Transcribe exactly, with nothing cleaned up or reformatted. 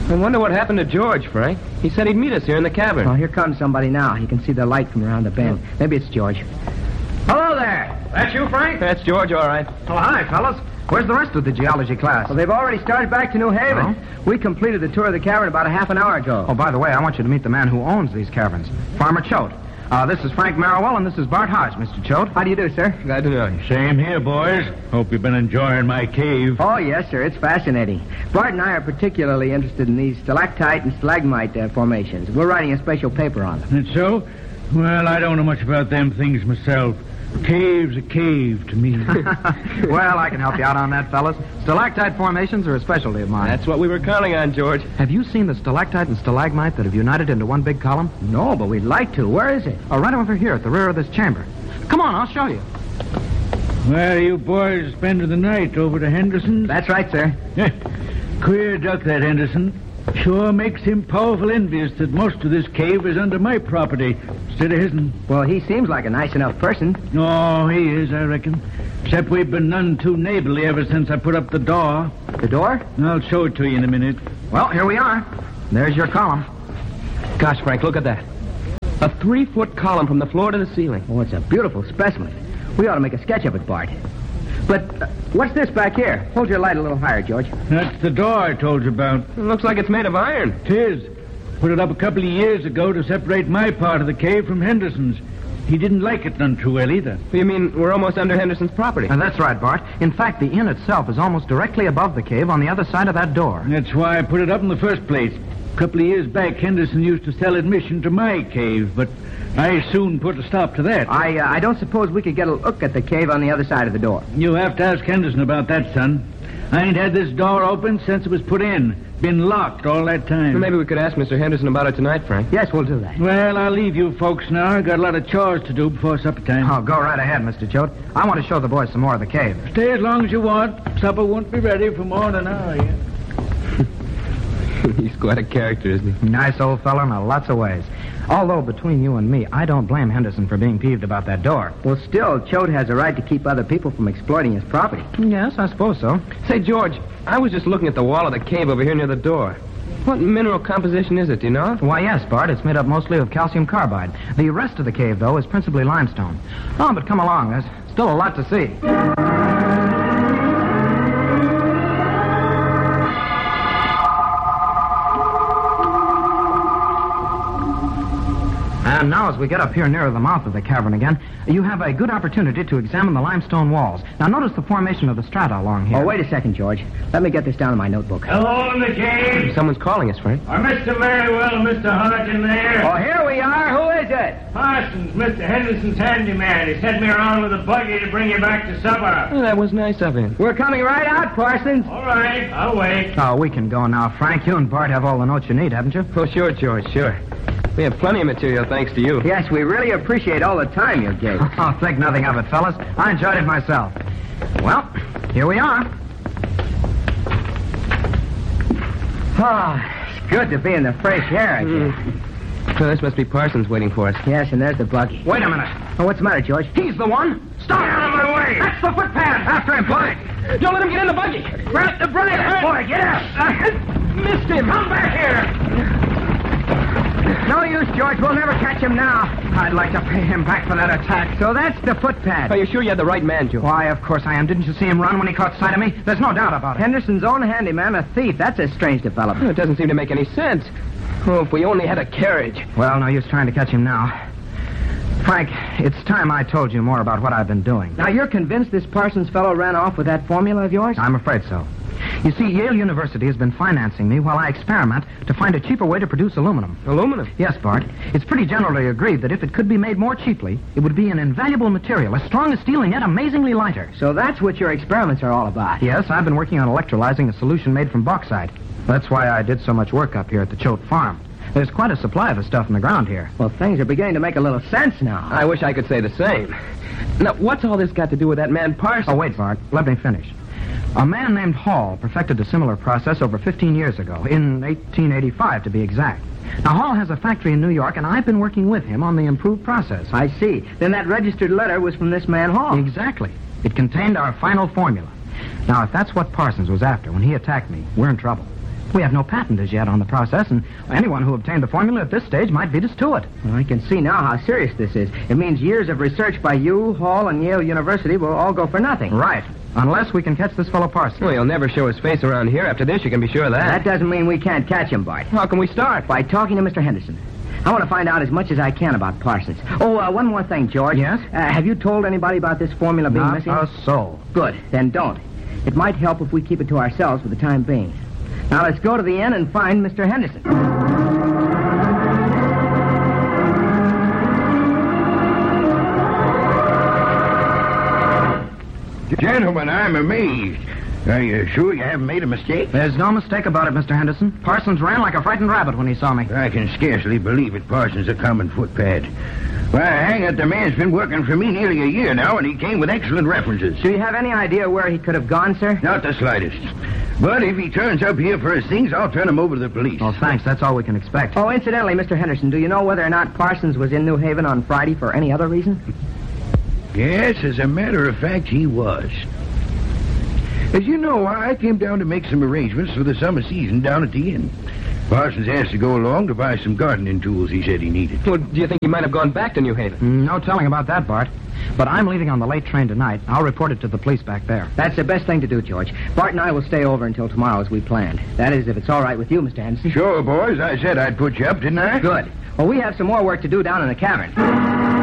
I wonder what happened to George, Frank. He said he'd meet us here in the cavern. Oh, here comes somebody now. You can see the light from around the bend. Oh. Maybe it's George. Hello there. That's you, Frank? That's George, all right. Oh, hi, fellas. Where's the rest of the geology class? Well, they've already started back to New Haven. Oh? We completed the tour of the cavern about a half an hour ago. Oh, by the way, I want you to meet the man who owns these caverns, Farmer Choate. Uh, this is Frank Marowell, and this is Bart Hodge, Mister Choate. How do you do, sir? Glad to know you. Same here, boys. Hope you've been enjoying my cave. Oh, yes, sir. It's fascinating. Bart and I are particularly interested in these stalactite and stalagmite uh, formations. We're writing a special paper on them. And so? Well, I don't know much about them things myself. Cave's a cave to me. Well, I can help you out on that, fellas. Stalactite formations are a specialty of mine. That's what we were counting on, George. Have you seen the stalactite and stalagmite that have united into one big column? No, but we'd like to. Where is it? Oh, right over here at the rear of this chamber. Come on, I'll show you. Well, you boys spending the night over to Henderson's? That's right, sir. Queer duck, that Henderson. Sure makes him powerful envious that most of this cave is under my property instead of his'n. Well, he seems like a nice enough person. Oh, he is, I reckon. Except we've been none too neighborly ever since I put up the door. The door? I'll show it to you in a minute. Well, here we are. There's your column. Gosh, Frank, look at that. A three-foot column from the floor to the ceiling. Oh, it's a beautiful specimen. We ought to make a sketch of it, Bart. But uh, what's this back here? Hold your light a little higher, George. That's the door I told you about. It looks like it's made of iron. Tis. Put it up a couple of years ago to separate my part of the cave from Henderson's. He didn't like it none too well either. You mean we're almost under Henderson's property? And that's right, Bart. In fact, the inn itself is almost directly above the cave on the other side of that door. That's why I put it up in the first place. A couple of years back, Henderson used to sell admission to my cave, but I soon put a stop to that. I uh, I don't suppose we could get a look at the cave on the other side of the door. You have to ask Henderson about that, son. I ain't had this door open since it was put in. Been locked all that time. Well, maybe we could ask Mister Henderson about it tonight, Frank. Yes, we'll do that. Well, I'll leave you folks now. I got a lot of chores to do before supper time. Oh, go right ahead, Mister Choate. I want to show the boys some more of the cave. Stay as long as you want. Supper won't be ready for more than an hour yet. He's quite a character, isn't he? Nice old fella in lots of ways. Although, between you and me, I don't blame Henderson for being peeved about that door. Well, still, Choate has a right to keep other people from exploiting his property. Yes, I suppose so. Say, George, I was just looking at the wall of the cave over here near the door. What mineral composition is it, do you know? Why, yes, Bart. It's made up mostly of calcium carbide. The rest of the cave, though, is principally limestone. Oh, but come along. There's still a lot to see. And now, as we get up here nearer the mouth of the cavern again, you have a good opportunity to examine the limestone walls. Now, notice the formation of the strata along here. Oh, wait a second, George. Let me get this down in my notebook. Hello in the cave. Someone's calling us, Frank. Are Mister Merriwell and Mister Hodge in there? Oh, here we are. Who is it? Parsons, Mister Henderson's handyman. He sent me around with a buggy to bring you back to supper. Oh, that was nice of him. We're coming right out, Parsons. All right, I'll wait. Oh, we can go now, Frank. You and Bart have all the notes you need, haven't you? Oh, sure, George, sure. We have plenty of material, thanks to you. Yes, we really appreciate all the time you gave. Oh, think nothing of it, fellas. I enjoyed it myself. Well, here we are. Oh, it's good to be in the fresh air again. Mm. So this must be Parsons waiting for us. Yes, and there's the buggy. Wait a minute. Oh, what's the matter, George? He's the one. Stop! Get out of my way. That's the footpad. After him, boy. Don't let him get in the buggy. Grab the brake. Boy, get out. Missed him. Come back here. No use, George. We'll never catch him now. I'd like to pay him back for that attack. So that's the footpad. Are you sure you had the right man, George? Why, of course I am. Didn't you see him run when he caught sight of me? There's no doubt about it. Henderson's own handyman, a thief. That's a strange Oh, development. it doesn't seem to make any sense. Oh, if we only had a carriage. Well, no use trying to catch him now. Frank, it's time I told you more about what I've been doing. Now, you're convinced this Parsons fellow ran off with that formula of yours? I'm afraid so. You see, Yale University has been financing me while I experiment to find a cheaper way to produce aluminum. Aluminum? Yes, Bart. It's pretty generally agreed that if it could be made more cheaply, it would be an invaluable material, as strong as steel and yet amazingly lighter. So that's what your experiments are all about. Yes, I've been working on electrolyzing a solution made from bauxite. That's why I did so much work up here at the Choate farm. There's quite a supply of the stuff in the ground here. Well, things are beginning to make a little sense now. I wish I could say the same. Now, what's all this got to do with that man Parsons? Oh, wait, Bart. Let me finish. A man named Hall perfected a similar process over fifteen years ago, in eighteen eighty-five to be exact. Now, Hall has a factory in New York, and I've been working with him on the improved process. I see. Then that registered letter was from this man Hall. Exactly. It contained our final formula. Now, if that's what Parsons was after when he attacked me, we're in trouble. We have no patent as yet on the process, and anyone who obtained the formula at this stage might beat us to it. Well, I can see now how serious this is. It means years of research by you, Hall, and Yale University will all go for nothing. Right. Unless we can catch this fellow Parsons. Well, he'll never show his face around here after this, you can be sure of that. That doesn't mean we can't catch him, Bart. How can we start? By talking to Mister Henderson. I want to find out as much as I can about Parsons. Oh, uh, one more thing, George. Yes? Uh, have you told anybody about this formula being Not missing? a soul. Good. Then don't. It might help if we keep it to ourselves for the time being. Now let's go to the inn and find Mister Henderson. Gentlemen, I'm amazed. Are you sure you haven't made a mistake? There's no mistake about it, Mister Henderson. Parsons ran like a frightened rabbit when he saw me. I can scarcely believe it. Parsons a common footpad. Why, hang it, the man's been working for me nearly a year now, and he came with excellent references. Do you have any idea where he could have gone, sir? Not the slightest. But if he turns up here for his things, I'll turn him over to the police. Oh, thanks. That's all we can expect. Oh, incidentally, Mister Henderson, do you know whether or not Parsons was in New Haven on Friday for any other reason? Yes, as a matter of fact, he was. As you know, I came down to make some arrangements for the summer season down at the inn. Parsons asked to go along to buy some gardening tools he said he needed. Well, do you think he might have gone back to New Haven? No telling about that, Bart. But I'm leaving on the late train tonight. I'll report it to the police back there. That's the best thing to do, George. Bart and I will stay over until tomorrow as we planned. That is, if it's all right with you, Mister Henderson. Sure, boys. I said I'd put you up, didn't I? Good. Well, we have some more work to do down in the cavern.